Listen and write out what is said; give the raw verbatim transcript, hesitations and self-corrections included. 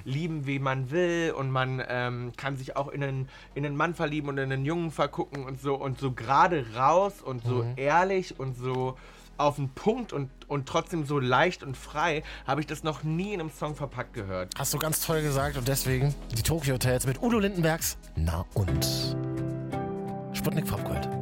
lieben, wie man will und man ähm, kann sich auch in einen, in einen Mann verlieben und in einen Jungen vergucken und so und so gerade raus und so Mhm. ehrlich und so auf den Punkt und, und trotzdem so leicht und frei, habe ich das noch nie in einem Song verpackt gehört. Hast du ganz toll gesagt und deswegen die Tokyo Hotels mit Udo Lindenbergs Na und Sputnik Popgold.